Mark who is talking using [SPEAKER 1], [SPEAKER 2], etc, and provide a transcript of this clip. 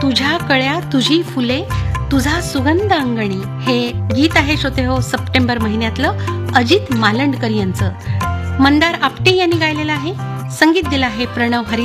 [SPEAKER 1] तुझ्या कळ्या तुझी फुले तुझा सुगंध अंगणी. हे गीत आहे श्रोते हो सप्टेंबर महिन्यातलं अजित मालंडकर यांचं. मंदार आपटे यांनी गायलेलं आहे. संगीत दिलं आहे प्रणव हरी